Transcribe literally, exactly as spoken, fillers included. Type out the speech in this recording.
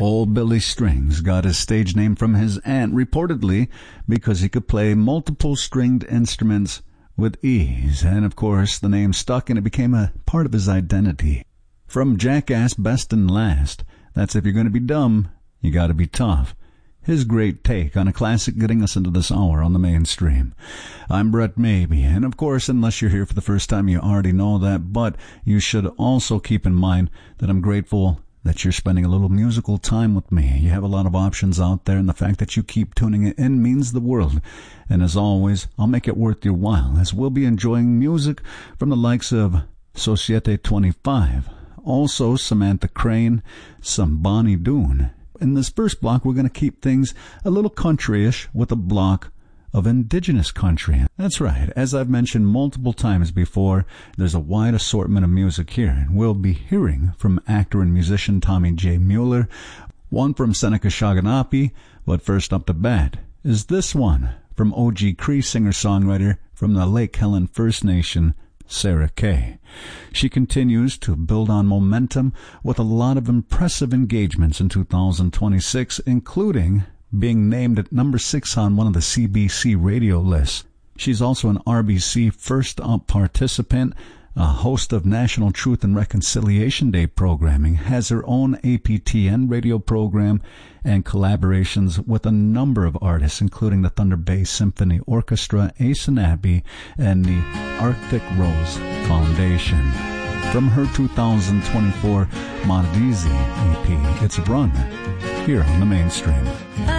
Old Billy Strings got his stage name from his aunt, reportedly because he could play multiple stringed instruments with ease, and of course the name stuck and it became a part of his identity. From Jackass Best and Last, that's if you're going to be dumb, you got to be tough. His great take on a classic getting us into this hour on the mainstream. I'm Brett Maybe, and of course, unless you're here for the first time, you already know that, but you should also keep in mind that I'm grateful that you're spending a little musical time with me. You have a lot of options out there, and the fact that you keep tuning in means the world. And as always, I'll make it worth your while, as we'll be enjoying music from the likes of Societe twenty-five, also Samantha Crane, some Bonnie Doon. In this first block, we're going to keep things a little countryish with a block of indigenous country. That's right. As I've mentioned multiple times before, there's a wide assortment of music here, and we'll be hearing from actor and musician Tommy J. Mueller, one from Seneca Shaganapi, but first up to bat is this one from O G Cree singer-songwriter from the Lake Helen First Nation, Sarah Kay. She continues to build on momentum with a lot of impressive engagements in two thousand twenty-six, including being named at number six on one of the C B C radio lists. She's also an R B C First Up participant, a host of National Truth and Reconciliation Day programming, has her own A P T N radio program, and collaborations with a number of artists, including the Thunder Bay Symphony Orchestra, Ace and Abbey, and the Arctic Rose Foundation. From her two thousand twenty-four Monadizi E P, it's Run, here on the Mainstream.